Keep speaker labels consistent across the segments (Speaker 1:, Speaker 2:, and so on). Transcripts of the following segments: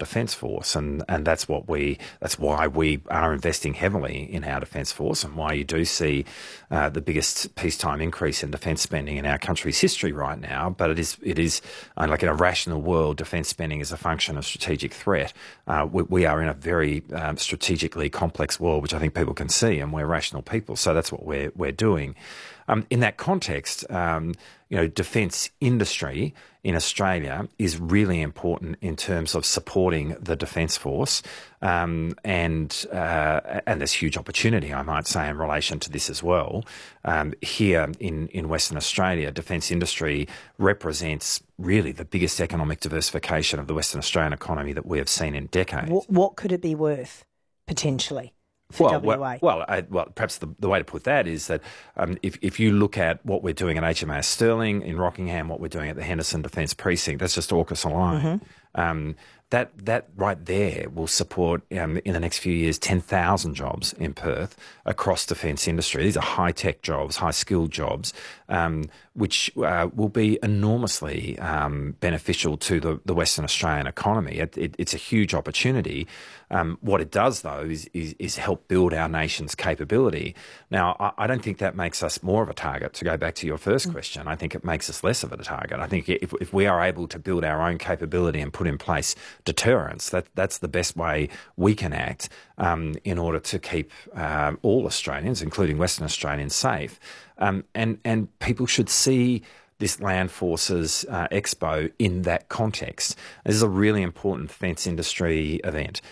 Speaker 1: Defence Force, and that's why we are investing heavily in our Defence Force, and why you do see the biggest peacetime increase in defence spending in our country's history right now. But it is like in a rational world, defence spending is a function of strategic threat. We are in a very strategically complex world, which I think people can see, and we're rational people, so that's what we're doing. In that context, defence industry in Australia is really important in terms of supporting the Defence Force, and there's huge opportunity, I might say, in relation to this as well. Here in Western Australia, defence industry represents really the biggest economic diversification of the Western Australian economy that we have seen in decades.
Speaker 2: What could it be worth, potentially? Well,
Speaker 1: perhaps the way to put that is that if you look at what we're doing at HMAS Stirling in Rockingham, what we're doing at the Henderson Defence Precinct, that's just AUKUS alone. Mm-hmm. That right there will support, in the next few years, 10,000 jobs in Perth across defence industry. These are high-tech jobs, high-skilled jobs, which will be enormously beneficial to the Western Australian economy. It's a huge opportunity. What it does, though, is help build our nation's capability. Now, I don't think that makes us more of a target, to go back to your first question. I think it makes us less of a target. I think if we are able to build our own capability and put in place deterrence, that's the best way we can act in order to keep all Australians, including Western Australians, safe. And people should see this Land Forces Expo in that context. This is a really important defence industry event.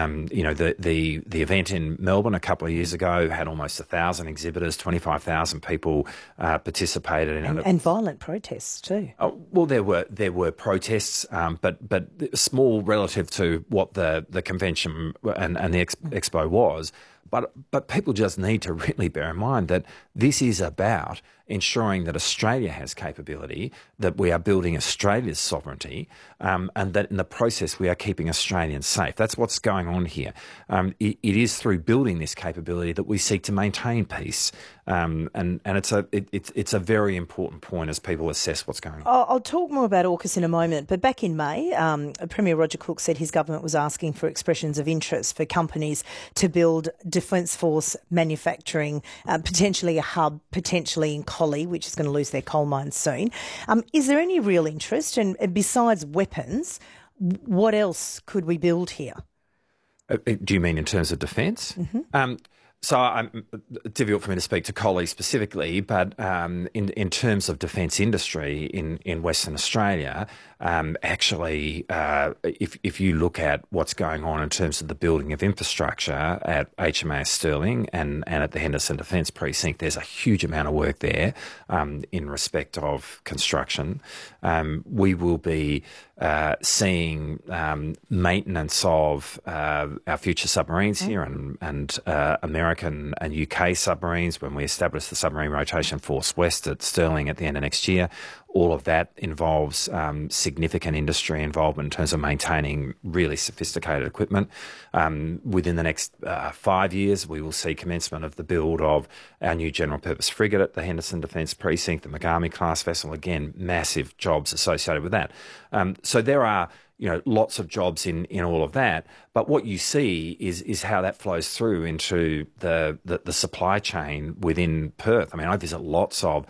Speaker 1: The event in Melbourne a couple of years ago had almost 1,000 exhibitors, 25,000 people participated in it.
Speaker 2: And violent protests too.
Speaker 1: Well, there were protests, but small relative to what the convention and the expo was. But people just need to really bear in mind that this is about ensuring that Australia has capability, that we are building Australia's sovereignty, and that in the process we are keeping Australians safe. That's what's going on here. It is through building this capability that we seek to maintain peace, and it's a very important point as people assess what's going on.
Speaker 2: I'll talk more about AUKUS in a moment, but back in May, Premier Roger Cook said his government was asking for expressions of interest for companies to build Defence Force manufacturing, potentially a hub, potentially in Collie, which is going to lose their coal mines soon. Is there any real interest? And besides weapons, what else could we build here?
Speaker 1: Do you mean in terms of defence? Mm-hmm. So it's difficult for me to speak to Collie specifically, but in terms of defence industry in Western Australia, actually, if you look at what's going on in terms of the building of infrastructure at HMAS Stirling and at the Henderson Defence Precinct, there's a huge amount of work there in respect of construction. We will be seeing maintenance of our future submarines here and American and UK submarines when we establish the Submarine Rotation Force West at Stirling at the end of next year. All of that involves significant industry involvement in terms of maintaining really sophisticated equipment. Within the next 5 years, we will see commencement of the build of our new general purpose frigate at the Henderson Defence Precinct, the Megami class vessel. Again, massive jobs associated with that. So there are lots of jobs in all of that. But what you see is how that flows through into the supply chain within Perth. I mean, I visit lots of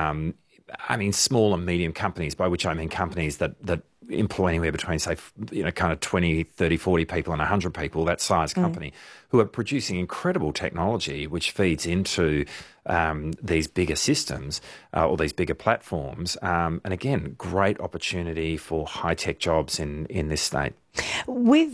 Speaker 1: small and medium companies, by which I mean companies that employ anywhere between, say, kind of 20, 30, 40 people and 100 people, that size company, who are producing incredible technology which feeds into these bigger systems or these bigger platforms. And again, great opportunity for high-tech jobs in this state.
Speaker 2: With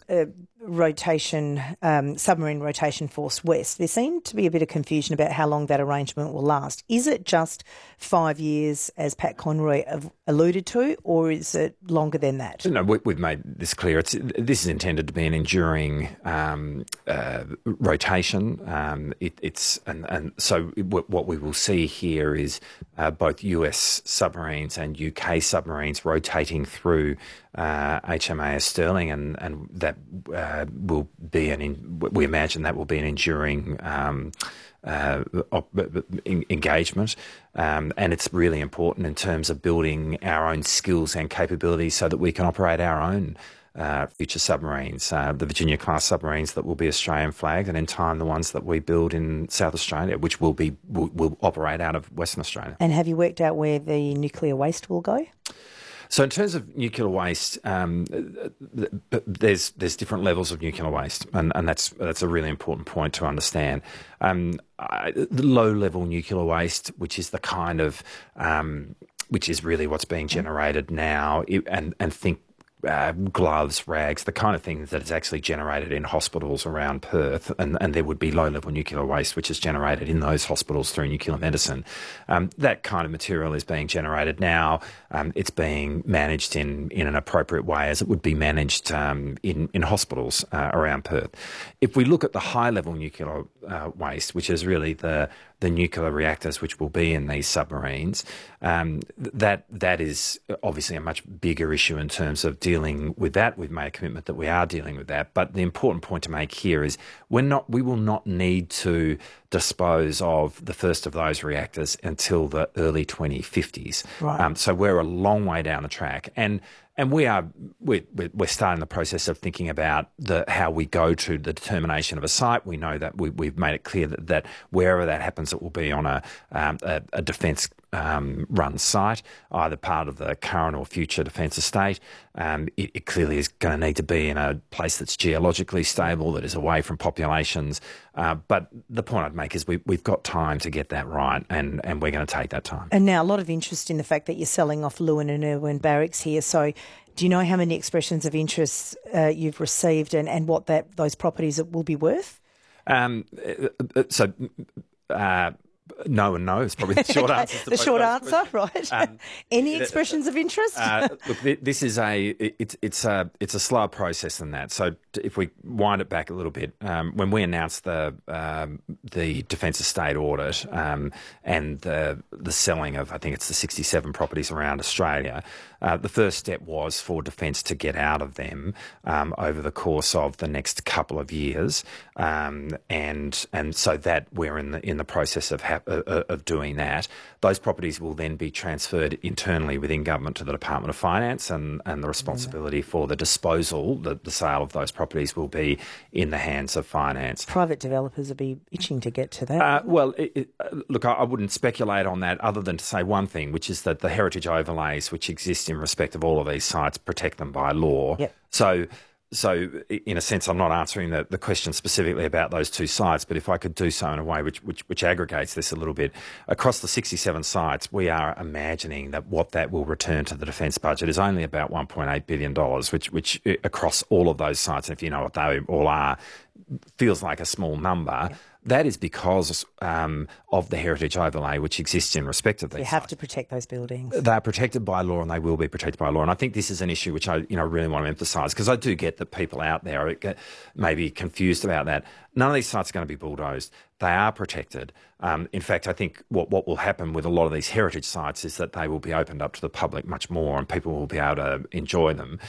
Speaker 2: Submarine Rotation Force West, there seemed to be a bit of confusion about how long that arrangement will last. Is it just 5 years, as Pat Conroy alluded to, or is it longer than that?
Speaker 1: No, we've made this clear. This is intended to be an enduring rotation. So what we will see here is both US submarines and UK submarines rotating through HMAS Stirling, and that will be we imagine that will be an enduring engagement, and it's really important in terms of building our own skills and capabilities so that we can operate our own future submarines, the Virginia-class submarines that will be Australian flagged, and in time the ones that we build in South Australia, which will operate out of Western Australia.
Speaker 2: And have you worked out where the nuclear waste will go?
Speaker 1: So in terms of nuclear waste, there's different levels of nuclear waste, and that's a really important point to understand. The low-level nuclear waste, which is the kind of which is really what's being generated now, and think gloves, rags, the kind of thing that is actually generated in hospitals around Perth, and there would be low-level nuclear waste which is generated in those hospitals through nuclear medicine. That kind of material is being generated now. It's being managed in an appropriate way as it would be managed in hospitals around Perth. If we look at the high-level nuclear waste, which is really the nuclear reactors which will be in these submarines, that is obviously a much bigger issue in terms of dealing with that. We've made a commitment that we are dealing with that. But the important point to make here is we will not need to dispose of the first of those reactors until the early 2050s.
Speaker 2: Right.
Speaker 1: So we're a long way down the track. And we're starting the process of thinking about how we go to the determination of a site. We know that we've made it clear that wherever that happens, it will be on a defence run site, either part of the current or future defence estate. It clearly is going to need to be in a place that's geologically stable, that is away from populations. But the point I'd make is we've got time to get that right, and we're going to take that time.
Speaker 2: And now a lot of interest in the fact that you're selling off Lewin and Irwin Barracks here. So do you know how many expressions of interest you've received and what those properties will be worth? No and no is probably the short answer. The short answer, right? Any expressions of interest?
Speaker 1: Look, this is it's a slower process than that. So if we wind it back a little bit, when we announced the Defence Estate audit and the selling of, I think it's the 67 properties around Australia, the first step was for Defence to get out of them over the course of the next couple of years, and so that we're in the process of doing that. Those properties will then be transferred internally within government to the Department of Finance, and the responsibility for the disposal, the sale of those properties will be in the hands of finance.
Speaker 2: Private developers will be itching to get to that.
Speaker 1: Look, I wouldn't speculate on that other than to say one thing, which is that the heritage overlays which exist in respect of all of these sites protect them by law.
Speaker 2: Yep.
Speaker 1: So in a sense, I'm not answering the question specifically about those two sites, but if I could do so in a way which aggregates this a little bit, across the 67 sites, we are imagining that what that will return to the defence budget is only about $1.8 billion, which across all of those sites, and if you know what they all are, feels like a small number. That is because of the heritage overlay which exists in respect of these sites.
Speaker 2: You have to protect those buildings.
Speaker 1: They're protected by law, and they will be protected by law. And I think this is an issue which I really want to emphasise, because I do get that people out there may be confused about that. None of these sites are going to be bulldozed. They are protected. In fact, I think what will happen with a lot of these heritage sites is that they will be opened up to the public much more, and people will be able to enjoy them.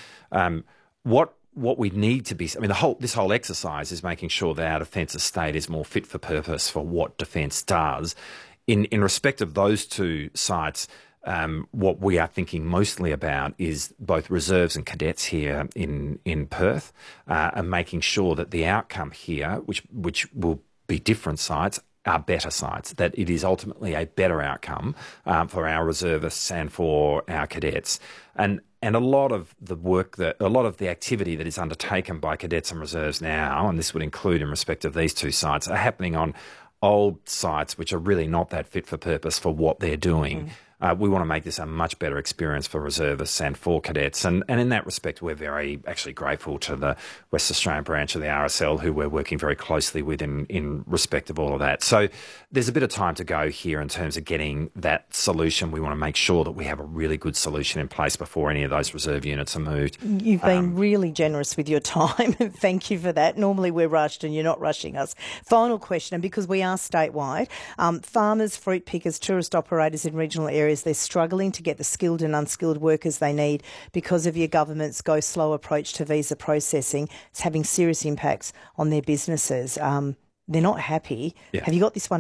Speaker 1: What we need to be, this whole exercise is making sure that our defence estate is more fit for purpose for what defence does. In respect of those two sites, what we are thinking mostly about is both reserves and cadets here in Perth, and making sure that the outcome here, which will be different sites, are better sites, that it is ultimately a better outcome for our reservists and for our cadets. And a lot of the activity that is undertaken by cadets and reserves now, and this would include in respect of these two sites, are happening on old sites which are really not that fit for purpose for what they're doing. We want to make this a much better experience for reservists and for cadets. And in that respect, we're very actually grateful to the West Australian branch of the RSL, who we're working very closely with in respect of all of that. So there's a bit of time to go here in terms of getting that solution. We want to make sure that we have a really good solution in place before any of those reserve units are moved.
Speaker 2: You've been really generous with your time. Thank you for that. Normally we're rushed and you're not rushing us. Final question, and because we are statewide, farmers, fruit pickers, tourist operators in regional areas, they're struggling to get the skilled and unskilled workers they need because of your government's go slow approach to visa processing. It's having serious impacts on their businesses. They're not happy.
Speaker 1: Yeah.
Speaker 2: Have you got this one wrong?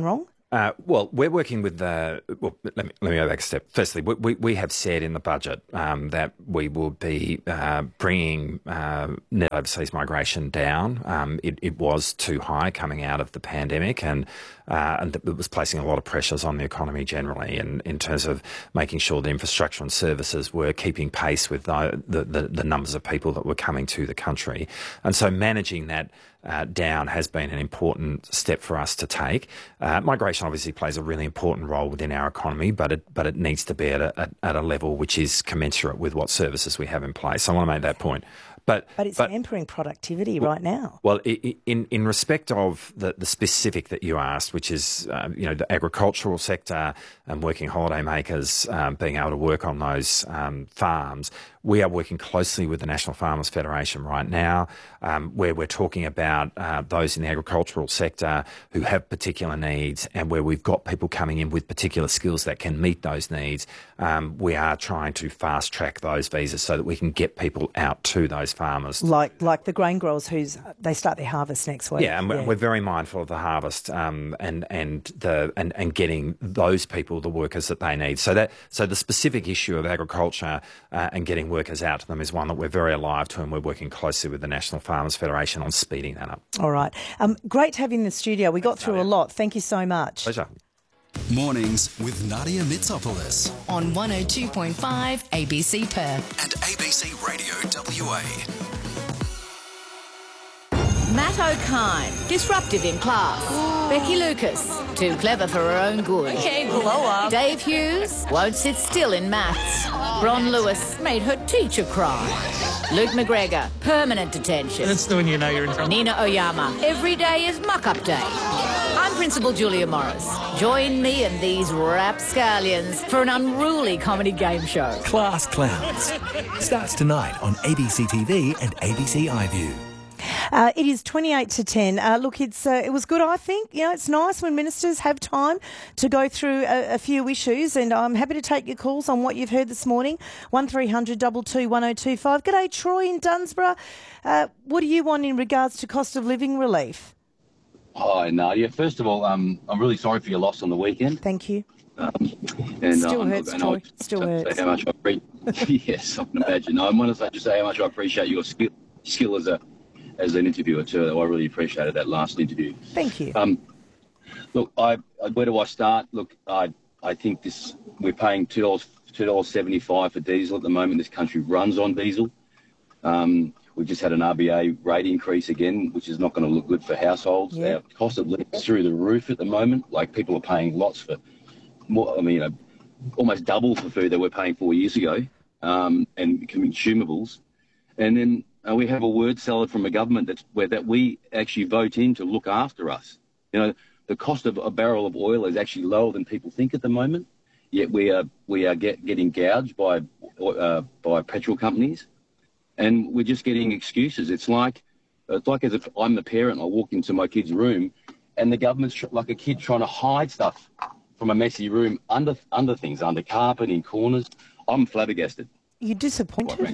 Speaker 1: Well, we're working with the. Well, let me go back a step. Firstly, we have said in the budget that we will be bringing net overseas migration down. It was too high coming out of the pandemic, and it was placing a lot of pressures on the economy generally, and in terms of making sure the infrastructure and services were keeping pace with the numbers of people that were coming to the country, and so managing that down has been an important step for us to take. Migration obviously plays a really important role within our economy, but it needs to be at a level which is commensurate with what services we have in place. So I want to make that point. But
Speaker 2: it's hampering productivity right now.
Speaker 1: Well, in respect of the specific that you asked, which is the agricultural sector and working holiday makers being able to work on those farms, we are working closely with the National Farmers Federation right now, where we're talking about those in the agricultural sector who have particular needs, and where we've got people coming in with particular skills that can meet those needs. We are trying to fast track those visas so that we can get people out to those farmers.
Speaker 2: Like the grain growers they start their harvest next week.
Speaker 1: Yeah, and we're very mindful of the harvest and getting those people the workers that they need. So the specific issue of agriculture and getting workers out to them is one that we're very alive to, and we're working closely with the National Farmers Federation on speeding that up.
Speaker 2: All right. Great to have you in the studio. We got through a lot. Thank you so much.
Speaker 1: Pleasure.
Speaker 3: Mornings with Nadia Mitsopoulos
Speaker 4: on 102.5 ABC Perth
Speaker 3: and ABC Radio WA.
Speaker 5: Matt O'Kine, disruptive in class. Becky Lucas, too clever for her own good.
Speaker 4: Okay, blow up.
Speaker 5: Dave Hughes, won't sit still in maths. Bron Lewis made her teacher cry. Luke McGregor, permanent detention.
Speaker 6: That's when you know you're in trouble.
Speaker 5: Nina Oyama, every day is muck-up day. I'm Principal Julia Morris. Join me and these rapscallions for an unruly comedy game show.
Speaker 7: Class Clowns starts tonight on ABC TV and ABC iView.
Speaker 2: It is 28 to 10. Look, it was good, I think. It's nice when ministers have time to go through a few issues, and I'm happy to take your calls on what you've heard this morning. 1300 22 1025. G'day, Troy in Dunsborough. What do you want in regards to cost of living relief?
Speaker 8: Hi, Nadia. First of all, I'm really sorry for your loss on the weekend.
Speaker 2: Thank you.
Speaker 8: Still
Speaker 2: hurts, Troy. Still hurts.
Speaker 8: How much yes, I can imagine. I want to just say how much I appreciate your skill as an interviewer too. I really appreciated that last interview.
Speaker 2: Thank you.
Speaker 8: Look, where do I start? Look, I think we're paying $2.75 for diesel at the moment. This country runs on diesel. We've just had an RBA rate increase again, which is not going to look good for households.
Speaker 2: Yep.
Speaker 8: Our cost of living is through the roof at the moment. Like, people are paying lots for more. Almost double for food that we're paying 4 years ago, and consumables. And then we have a word salad from a government that we actually vote in to look after us. The cost of a barrel of oil is actually lower than people think at the moment. Yet we are getting gouged by petrol companies, and we're just getting excuses. It's like as if I'm the parent. I walk into my kid's room, and the government's like a kid trying to hide stuff from a messy room under things, under carpet, in corners. I'm flabbergasted.
Speaker 2: You're disappointed?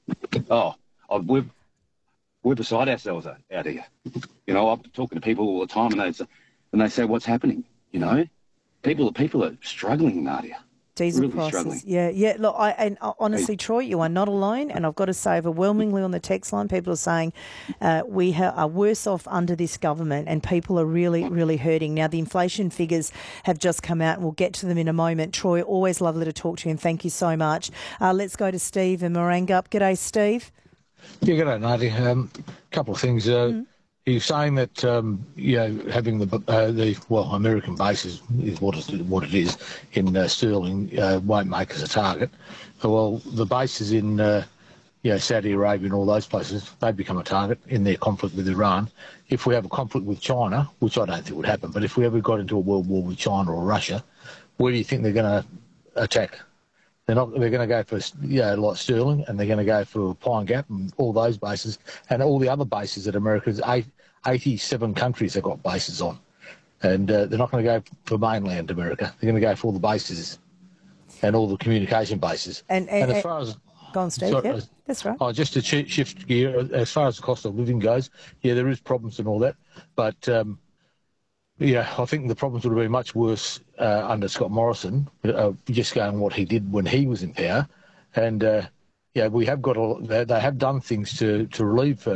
Speaker 8: We're beside ourselves out here. I'm talking to people all the time, and they say, "What's happening?" People are struggling, Nadia.
Speaker 2: Diesel
Speaker 8: really
Speaker 2: prices.
Speaker 8: Struggling.
Speaker 2: Yeah. Look, honestly, Troy, you are not alone, and I've got to say, overwhelmingly on the text line, people are saying we are worse off under this government, and people are really, really hurting. Now, the inflation figures have just come out, and we'll get to them in a moment. Troy, always lovely to talk to you, and thank you so much. Let's go to Steve in Marangup. G'day, Steve.
Speaker 6: Yeah, g'day, Nadia. A couple of things. He's saying that having the American bases is what it is in Sterling won't make us a target. Well, the bases in Saudi Arabia and all those places, they become a target in their conflict with Iran. If we have a conflict with China, which I don't think would happen, but if we ever got into a world war with China or Russia, where do you think they're going to attack? They're going to go for like Sterling, and they're going to go for Pine Gap and all those bases, and all the other bases that America's 87 countries have got bases on, and they're not going to go for mainland America. They're going to go for all the bases and all the communication bases. And as far as
Speaker 2: go on, Steve. Sorry, that's right.
Speaker 6: Just to shift gear, as far as the cost of living goes, there is problems and all that, but Yeah, I think the problems would have been much worse under Scott Morrison, just going what he did when he was in power. And, we have got they have done things to relieve